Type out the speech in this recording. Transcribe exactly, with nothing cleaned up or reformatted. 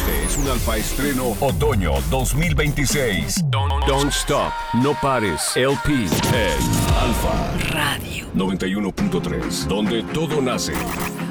Este es un Alfa Estreno Otoño dos mil veintiséis. Don't, Don't Stop, No Pares, L P en Alfa Radio noventa y uno punto tres, donde todo nace.